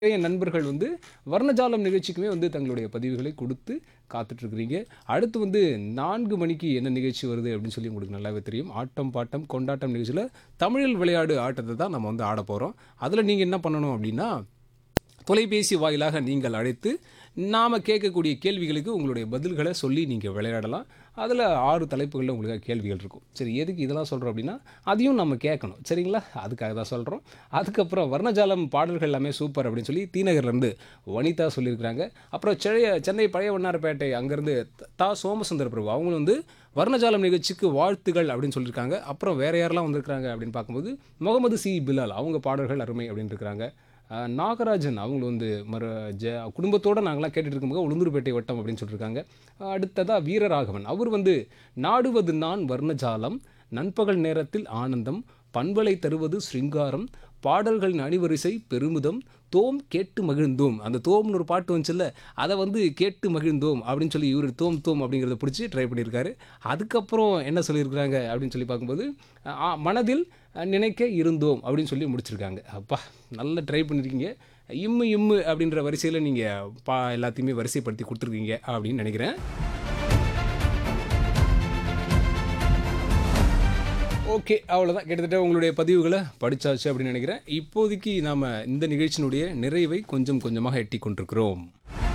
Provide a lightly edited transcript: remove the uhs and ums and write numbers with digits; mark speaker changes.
Speaker 1: என் நண்பர்கள் வந்து வர்ணஜாலம் நிகழ்ச்சிக்குமே வந்து தங்களுடைய பதிவுகளை கொடுத்து காத்துட்ருக்கிறீங்க. அடுத்து வந்து 4 மணிக்கு என்ன நிகழ்ச்சி வருது அப்படின்னு சொல்லி உங்களுக்கு நல்லாவே தெரியும். ஆட்டம், பாட்டம், கொண்டாட்டம் நிகழ்ச்சியில தமிழில் விளையாடு ஆட்டத்த தான் நம்ம வந்து ஆடப்போறோம். அதில நீங்க என்ன பண்ணணும் அப்படின்னா, தொலைபேசி வாயிலாக நீங்கள் அழைத்து, நாம கேட்கக்கூடிய கேள்விகளுக்கு உங்களுடைய பதில்கள சொல்லி நீங்க விளையாடலாம். அதில 6 தலைப்புகள்ல உங்களுக்காக கேள்விகள் இருக்கும். சரி எதுக்கு இதெல்லாம் சொல்றோம் அப்படின்னா, அதையும் நம்ம கேட்கணும். சரிங்களா? அதுக்காக தான் சொல்றோம். அதுக்கப்புறம் வர்ணஜாலம் பாடல்கள் எல்லாமே சூப்பர் அப்படின்னு சொல்லி தீநகர்லேருந்து வனிதா சொல்லியிருக்கிறாங்க. அப்புறம் சென்னை பழைய வண்ணாரப்பேட்டை அங்கேருந்து சோமசுந்தர பிரபு அவங்களும் வந்து வர்ணஜாலம் நிகழ்ச்சிக்கு வாழ்த்துகள் அப்படின்னு சொல்லியிருக்காங்க. அப்புறம் வேற யாரெல்லாம் வந்திருக்கிறாங்க அப்படின்னு பார்க்கும்போது, முகமது சி. பிலால் அவங்க பாடல்கள் அருமை அப்படின்னு இருக்கிறாங்க. நாகராஜன் அவங்களும் வந்து குடும்பத்தோடு நாங்களாம் கேட்டுட்டு இருக்கும்போது உளுந்தூர்பேட்டை வட்டம் அப்படின்னு சொல்லியிருக்காங்க. அடுத்ததா வீரராகவன் அவர் வந்து நாடுவது நான் வர்ணஜாலம் நண்பகல் நேரத்தில் ஆனந்தம் பண்பலை தருவது ஸ்ருங்காரம் பாடல்களின் அணிவரிசை பெருமிதம் தோம் கேட்டு மகிழ்ந்தோம் அந்த தோம்னு ஒரு பாட்டு வந்துச்சுல்ல அதை வந்து கேட்டு மகிழ்ந்தோம் அப்படின்னு சொல்லி இவர் தோம் தோம் அப்படிங்கிறத பிடிச்சி ட்ரை பண்ணியிருக்காரு. அதுக்கப்புறம் என்ன சொல்லியிருக்கிறாங்க அப்படின்னு சொல்லி பார்க்கும்போது மனதில் நினைக்க இருந்தோம் அப்படின்னு சொல்லி முடிச்சிருக்காங்க. அப்பா நல்லா ட்ரை பண்ணியிருக்கீங்க. இம்மு இம்மு அப்படின்ற வரிசையில் நீங்கள் எல்லாத்தையுமே வரிசைப்படுத்தி கொடுத்துருக்கீங்க அப்படின்னு நினைக்கிறேன். ஓகே அவ்வளோதான். கிட்டத்தட்ட உங்களுடைய பதிவுகளை படித்தாச்சு அப்படின்னு நினைக்கிறேன். இப்போதைக்கு நாம் இந்த நிகழ்ச்சியினுடைய நிறைவை கொஞ்சம் கொஞ்சமாக எட்டி கொண்டிருக்கிறோம்.